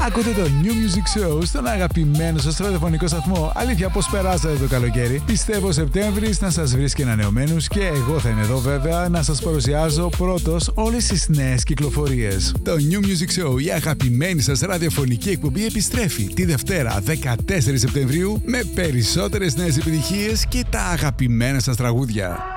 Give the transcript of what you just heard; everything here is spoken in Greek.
Ακούτε το New Music Show στον αγαπημένο σας ραδιοφωνικό σταθμό. Αλήθεια, πώς περάσατε το καλοκαίρι? Πιστεύω Σεπτέμβρης να σας βρίσκει ανανεωμένους και εγώ θα είμαι εδώ βέβαια να σας παρουσιάζω πρώτος όλες τις νέες κυκλοφορίες. Το New Music Show, η αγαπημένη σας ραδιοφωνική εκπομπή, επιστρέφει τη Δευτέρα 14 Σεπτεμβρίου με περισσότερες νέες επιτυχίες και τα αγαπημένα σας τραγούδια.